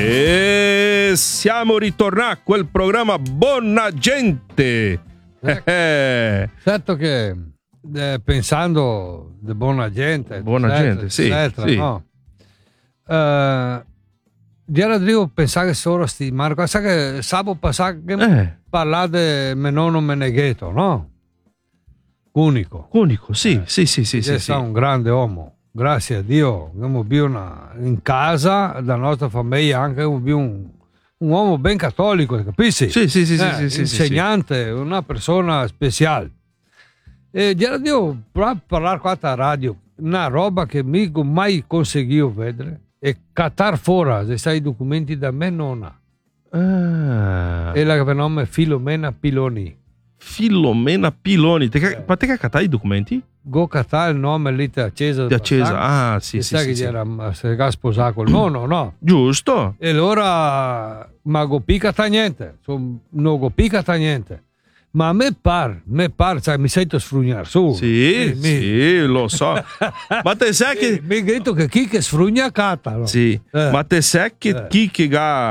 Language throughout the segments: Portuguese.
E siamo ritornati a quel programma Buona Gente. Certo che pensando di buona gente, sì, eccetera, sì. no? Già devo pensare solo a sti Marco, sa che sabato passato che parlare di mio nonno Meneghetto, no? Unico, sì. è un grande uomo. Grazie a Dio, abbiamo in casa della nostra famiglia anche un uomo ben cattolico, capisci? Sì. Insegnante, una persona speciale. E già devo parlare qua a radio, una roba che mi mai conseguivo vedere e catar fuori questi documenti da me nonna. E la che nome è Filomena Piloni. Filomena Piloni. Ma te che catai i documenti? Go catar il nome lì ti accesa. Sì. Che era sposato col nonno, no? Giusto. E allora ma go picata niente, non go picata niente. Ma a me par, cioè, mi sento sfrugnare su. Sì, lo so. Ma te sai che mi detto che chi che sfrugna cata, no? Sì. Ma te sai che chi che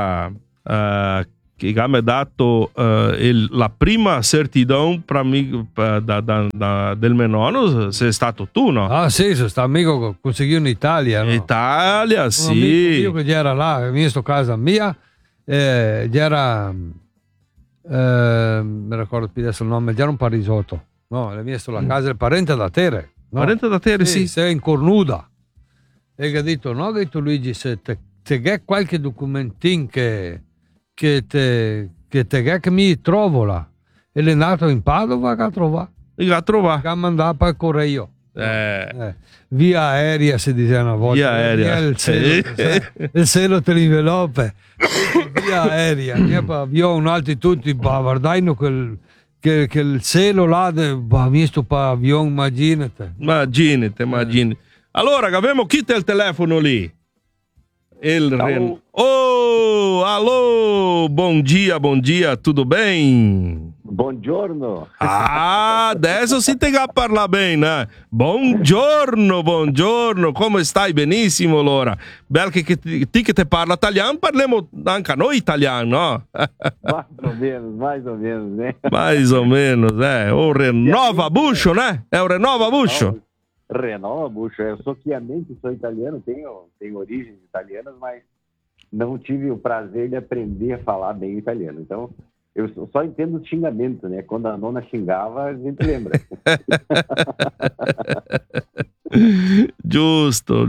mi ha dato la prima certidão del mio nonno sei stato tu, no? Ah sì, sono stato amico che conseguì in Italia, no? In Italia, sì. Un amico che già era là, mi sto casa mia, già era, mi ricordo più adesso il nome, già era un parisotto, no? Le mie sto la casa del parente da Tere, no? Parente da Tere, sì. Sei in Cornuda. E che ha detto, no, che ha detto Luigi, se te c'è qualche documentin che mi trovo là, e è nato in Padova che ha trovato. Che ha mandato per il correio. Via aerea si diceva una volta. Via aerea. Il cielo te via aerea. Io un altro tutti guardando che il cielo là, mi sto avion, immaginate. Immaginate. Allora, abbiamo chi te il telefono lì? Alô, bom dia, tudo bem? Buongiorno. Adesso si te a parlare bene, né? Buongiorno, come stai? Benissimo, allora. Bel che te parla italiano, parliamo anche noi italiano, no? Mais ou menos, né? Mais ou menos, O Renova Bucho, né? É o Renova Bucho. Renova Bucho. Eu sou chiaramente, sou italiano, tenho origens italianas, mas não tive o prazer de aprender a falar bem italiano. Então, eu só entendo o xingamento, né? Quando a nona xingava, a gente lembra. Giusto.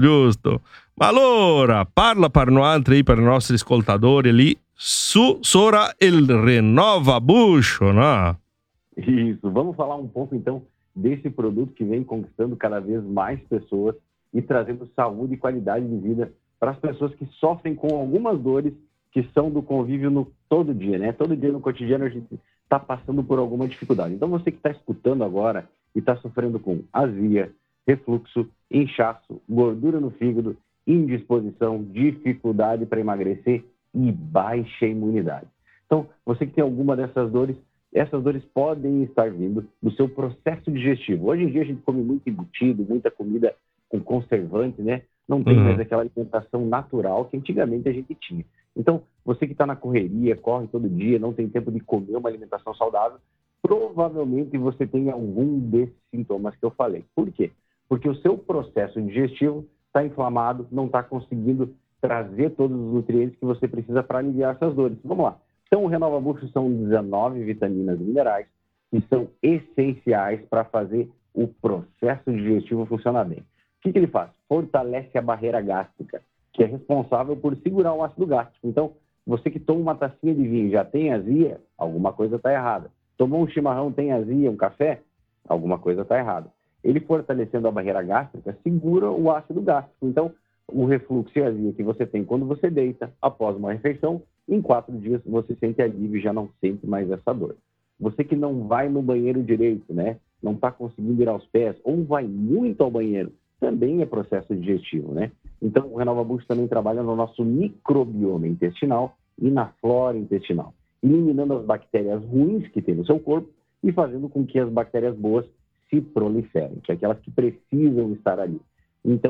Ma allora, parla per noi, per i nostri ascoltatori lì, su Sora il Renova Bucho, no? Isso, vamos falar um pouco então desse produto que vem conquistando cada vez mais pessoas e trazendo saúde e qualidade de vida para as pessoas que sofrem com algumas dores que são do convívio no todo dia, né? Todo dia no cotidiano a gente está passando por alguma dificuldade. Então você que está escutando agora e está sofrendo com azia, refluxo, inchaço, gordura no fígado, indisposição, dificuldade para emagrecer e baixa imunidade. Então você que tem alguma dessas dores, essas dores podem estar vindo do seu processo digestivo. Hoje em dia a gente come muito embutido, muita comida com conservante, né? Não tem mais aquela alimentação natural que antigamente a gente tinha. Então, você que está na correria, corre todo dia, não tem tempo de comer uma alimentação saudável, provavelmente você tem algum desses sintomas que eu falei. Por quê? Porque o seu processo digestivo está inflamado, não está conseguindo trazer todos os nutrientes que você precisa para aliviar essas dores. Vamos lá. Então, o Renova Bucho são 19 vitaminas e minerais que são essenciais para fazer o processo digestivo funcionar bem. O que ele faz? Fortalece a barreira gástrica, que é responsável por segurar o ácido gástrico. Então, você que toma uma tacinha de vinho e já tem azia, alguma coisa está errada. Tomou um chimarrão, tem azia, um café, alguma coisa está errada. Ele fortalecendo a barreira gástrica, segura o ácido gástrico. Então, o refluxo e azia que você tem quando você deita após uma refeição, em 4 dias você sente alívio e já não sente mais essa dor. Você que não vai no banheiro direito, né? Não está conseguindo ir aos pés ou vai muito ao banheiro, também é processo digestivo, né? Então, o Renova Bucho também trabalha no nosso microbioma intestinal e na flora intestinal, eliminando as bactérias ruins que tem no seu corpo e fazendo com que as bactérias boas se proliferem, que é aquelas que precisam estar ali. Então,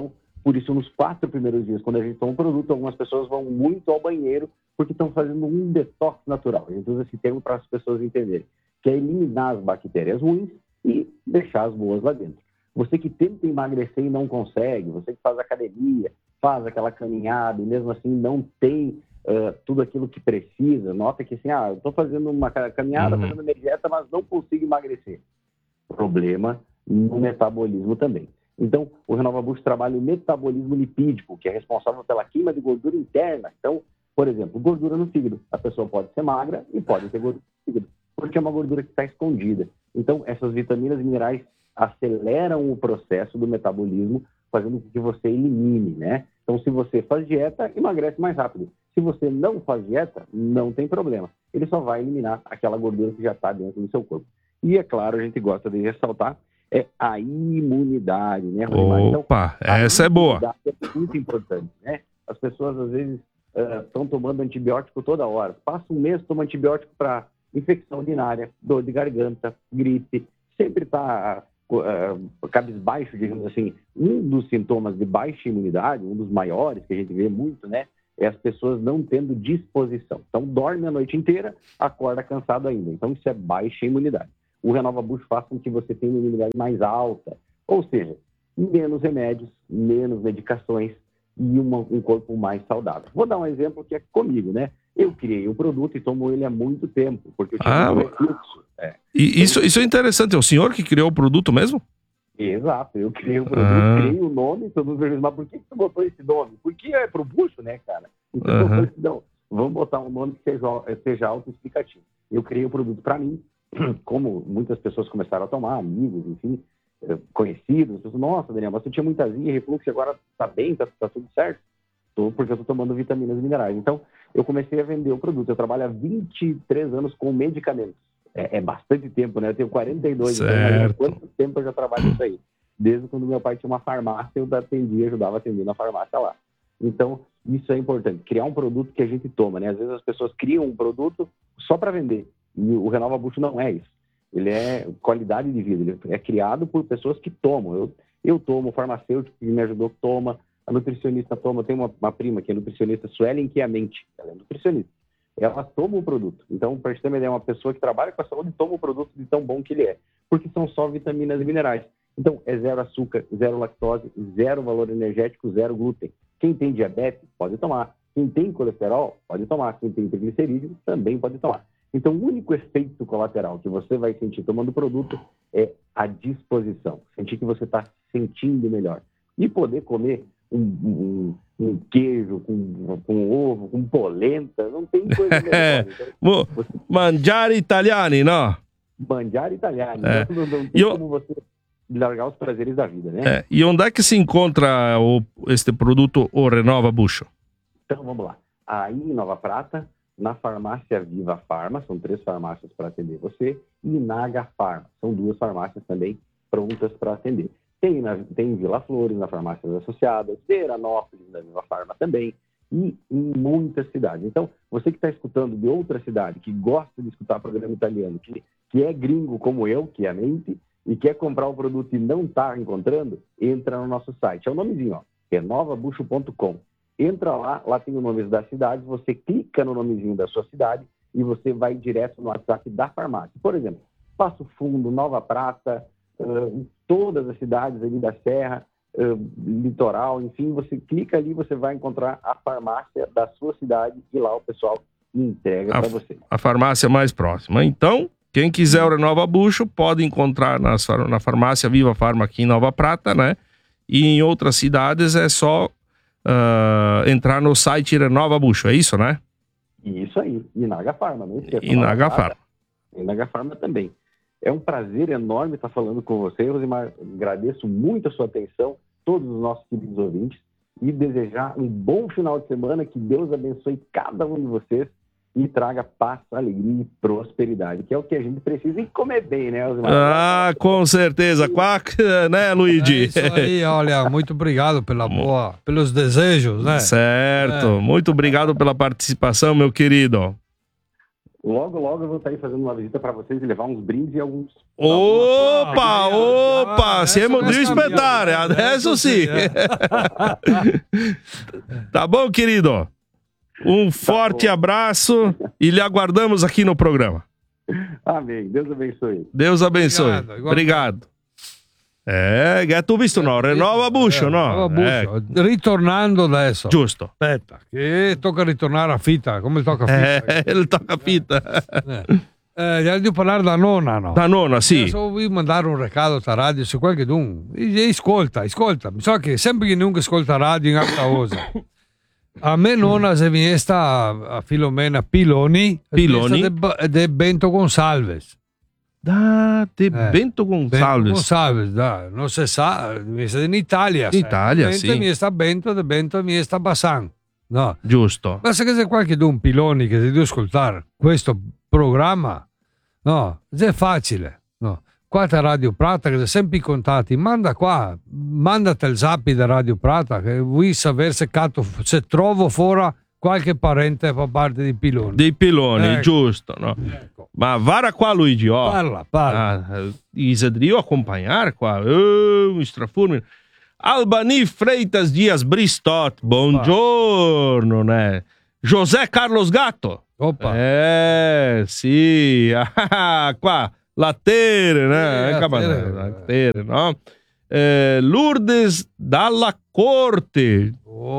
Por isso, nos 4 primeiros dias, quando a gente toma o produto, algumas pessoas vão muito ao banheiro porque estão fazendo um detox natural. A gente usa esse termo para as pessoas entenderem, que é eliminar as bactérias ruins e deixar as boas lá dentro. Você que tenta emagrecer e não consegue, você que faz academia, faz aquela caminhada e mesmo assim não tem tudo aquilo que precisa, nota que assim, eu estou fazendo uma caminhada, fazendo minha dieta, mas não consigo emagrecer. Problema no metabolismo também. Então, o RenovaBush trabalha o metabolismo lipídico, que é responsável pela queima de gordura interna. Então, por exemplo, gordura no fígado. A pessoa pode ser magra e pode ter gordura no fígado, porque é uma gordura que está escondida. Então, essas vitaminas e minerais aceleram o processo do metabolismo, fazendo com que você elimine, né? Então, se você faz dieta, emagrece mais rápido. Se você não faz dieta, não tem problema. Ele só vai eliminar aquela gordura que já está dentro do seu corpo. E, é claro, a gente gosta de ressaltar a imunidade, né, Rodrigo? Opa, então, essa é boa. É muito importante, né? As pessoas, às vezes, estão tomando antibiótico toda hora. Passa um mês, toma antibiótico para infecção urinária, dor de garganta, gripe. Sempre está cabisbaixo, digamos assim. Um dos sintomas de baixa imunidade, um dos maiores que a gente vê muito, né, é as pessoas não tendo disposição. Então, dorme a noite inteira, acorda cansado ainda. Então, isso é baixa imunidade. O RenovaBush faz com que você tenha uma imunidade mais alta, ou seja, menos remédios, menos medicações e um corpo mais saudável. Vou dar um exemplo que é comigo, né? Eu criei o produto e tomo ele há muito tempo, porque eu tive um refluxo. E isso é interessante, é o senhor que criou o produto mesmo? Exato, eu criei o produto, criei o nome, todo mundo pergunta, mas por que você botou esse nome? Porque é pro bucho, né, cara? Então, não, vamos botar um nome que seja autoexplicativo. Eu criei o produto para mim, como muitas pessoas começaram a tomar, amigos, enfim, conhecidos. Nossa, Daniel, mas você tinha muita azia, refluxo, agora tá bem, tá tudo certo? Porque eu tô tomando vitaminas e minerais. Então, eu comecei a vender o produto. Eu trabalho há 23 anos com medicamentos. É bastante tempo, né? Eu tenho 42, então imagina quanto tempo eu já trabalho isso aí. Desde quando meu pai tinha uma farmácia, eu ajudava a atender na farmácia lá. Então, isso é importante. Criar um produto que a gente toma, né? Às vezes as pessoas criam um produto só para vender. E o RenovaBush não é isso. Ele é qualidade de vida. Ele é criado por pessoas que tomam. Eu tomo, o farmacêutico que me ajudou toma, a nutricionista toma. Tem uma prima que é nutricionista, Suelen Chiamente. Ela é nutricionista. Ela toma o produto. Então, para gente ter uma ideia, uma pessoa que trabalha com a saúde toma o produto de tão bom que ele é. Porque são só vitaminas e minerais. Então, é zero açúcar, zero lactose, zero valor energético, zero glúten. Quem tem diabetes, pode tomar. Quem tem colesterol, pode tomar. Quem tem triglicerídeos, também pode tomar. Então, o único efeito colateral que você vai sentir tomando o produto é a disposição. Sentir que você está se sentindo melhor. E poder comer um queijo com ovo, com polenta, não tem coisa melhor. Então, mangiare italiani, não? Mangiare italiani. Não tem como você largar os prazeres da vida, né? E onde é que se encontra este produto, o RenovaBush? Então, vamos lá. Aí, em Nova Prata, na farmácia Viva Farma, são 3 farmácias para atender você, e na H-Farma, são 2 farmácias também prontas para atender. Tem em Vila Flores, na Farmácias Associadas, Veranópolis, na Viva Farma também, e em muitas cidades. Então, você que está escutando de outra cidade, que gosta de escutar programa italiano, que é gringo como eu, que é a mente, e quer comprar o produto e não está encontrando, entra no nosso site. É o nomezinho, renovabush.com. Entra lá tem o nome das cidades, você clica no nomezinho da sua cidade e você vai direto no WhatsApp da farmácia. Por exemplo, Passo Fundo, Nova Prata, todas as cidades ali da Serra, Litoral, enfim, você clica ali, você vai encontrar a farmácia da sua cidade e lá o pessoal entrega para você. A farmácia mais próxima. Então, quem quiser o RenovaBush pode encontrar na farmácia Viva Farma aqui em Nova Prata, né? E em outras cidades é só entrar no site RenovaBush, é isso, né? Isso aí, e na H-Farma, não esqueça. E na H-Farma. E na H-Farma também. É um prazer enorme estar falando com você, Rosimar. Agradeço muito a sua atenção, todos os nossos queridos ouvintes, e desejar um bom final de semana, que Deus abençoe cada um de vocês e traga paz, alegria e prosperidade, que é o que a gente precisa, e comer bem, né, Rosimar? Com certeza, né, Luigi? É isso aí, olha, muito obrigado pelos desejos, né? Certo, muito obrigado pela participação, meu querido. Logo eu vou estar aí fazendo uma visita para vocês e levar uns brindes e alguns... Opa, siamo di rispettare, adesso sì. Tá bom, querido? Um forte abraço e lhe aguardamos aqui no programa. Amém. Deus abençoe. Deus abençoe. Obrigado. Che tu visto no? Renova Buscio, no? Ritornando adesso. Giusto. Aspetta, che tocca ritornare a Fita, come tocca a Fita. Il toccafita. Devo parlare da nonna, no? Da nonna, sì. Adesso vuoi mandare un recado a radio su qualche dun. Ascolta. Mi sa che sempre che non ascolta radio in alta cosa. A me nonna se viene a Filomena Piloni. De Bento Gonçalves. De Bento Gonçalves. Bento Gonçalves, non si sa, mi sta in Italia. In Italia, sì. Mi sta Bento, de Bento mi sta Bassan. No. Giusto. Ma se c'è qualche d'un Piloni che deve ascoltare questo programma, no, è facile. No. Qua c'è Radio Prata che c'è sempre i contatti, mandate il zappi da Radio Prata che vuoi sapere se trovo fuori qualche parente fa parte dei Piloni. Dei Piloni, giusto, no? Ecco. Ma vara qua Luigi, Parla. Isadrio accompagnare qua. Mi strafurmino. Albani Freitas Dias Bristot, buongiorno, né? José Carlos Gatto. Opa. Sì. Qua, Lattere, né? Lattere, no? Lourdes dalla Corte.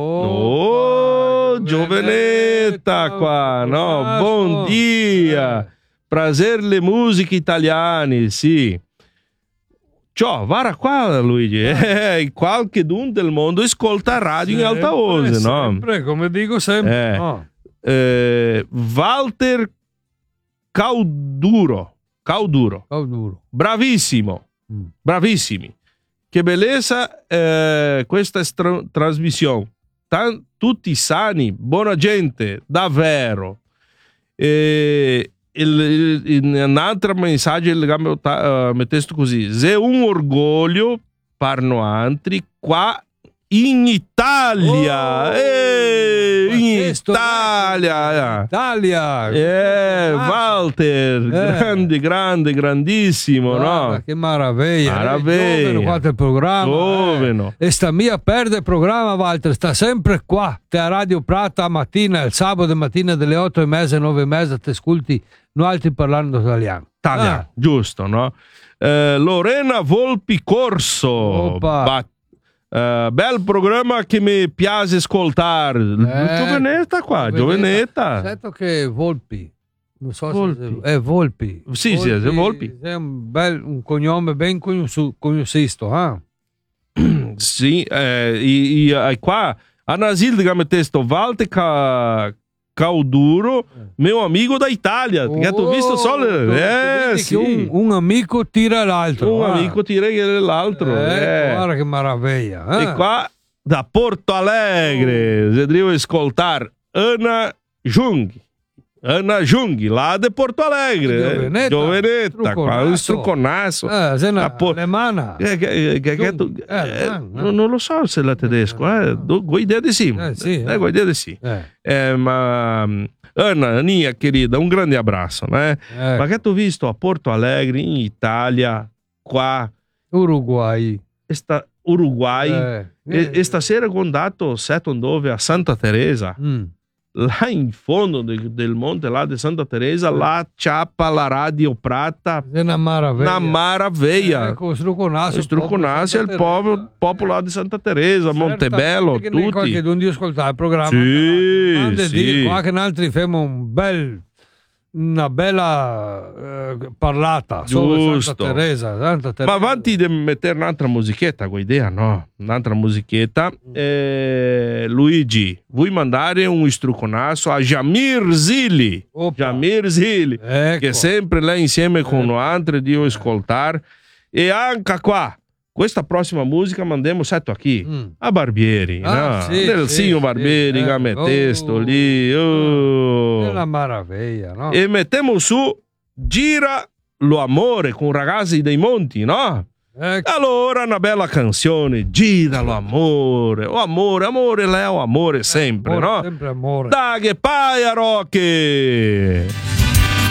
Giovenetta qua, no? Buon dia. Prazer le musiche italiane, sì. Ciò, vara qua Luigi, qualche d'un del mondo ascolta radio in alta voce, no? Sempre, come dico sempre. No. Walter Cauduro. Bravissimo. Bravissimi. Che bellezza questa trasmissione. Tutti sani, buona gente, davvero. Un altro messaggio metteste così: se un orgoglio parno altri qua in Italia, in Italia, Walter, grandissimo, no? Che maraviglia. Guarda il programma. E sta mia perde il programma, Walter, sta sempre qua, te a Radio Prata mattina, il sabato mattina delle 8:30, 9:30, te ascolti noi altri parlando italiano. Giusto, no? Lorena Volpi Corso. Bel programma che mi piace ascoltare. Giovenetta qua, Giovenetta. Certo che Volpi. Non so se è Volpi. Sì, è Volpi. È un cognome ben conosciuto, Sì, qua a Nasil che testo Walter Cauduro, mio amico da Italia, che ho visto solo sì. Un amico tira l'altro. Amico tira l'altro. Guarda che meraviglia. E qua da Porto Alegre, se devo ascoltare Ana Junghi, là di Porto Alegre. Giovenetta, qua un strucconasso. Alemana. Non lo so se è tedesco, ho idea di sì. Ho idea di sì. Ma Anna, Nia querida, un grande abbraccio. Ma che tu visto a Porto Alegre, in Italia, qua Uruguay. E stasera ho andato dove a Santa Teresa. Là in fondo del monte là di Santa Teresa, là ciappa la Radio Prata. È una maraviglia. Struconassi è il popolo di Santa Teresa, Montebello, tutti. Qualche d'un di ascoltare il programma. Sì. Qua che altri facciamo una bella parlata su Santa Teresa. Ma avanti di mettere un'altra musichetta, con idea, no? Un'altra musichetta. Luigi, vuoi mandare un istruconasso a Jamir Zili? Ecco. Che è sempre là insieme con altri di ascoltare. E anche qua, questa prossima musica mandiamo qui a Barbieri, no? Nelsinho Barbieri, che mettesto lì. È una maraviglia, no? E mettiamo su Gira lo amore con Ragazzi dei Monti, no? Ecco. Allora una bella canzone, Gira lo amore. Amore, Leo, amore sempre, no? Sempre amore. Dai che paia, Rocky!